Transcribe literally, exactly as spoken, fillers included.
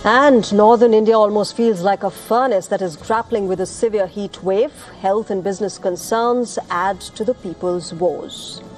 And northern India almost feels like a furnace that is grappling with a severe heat wave. Health and business concerns add to the people's woes.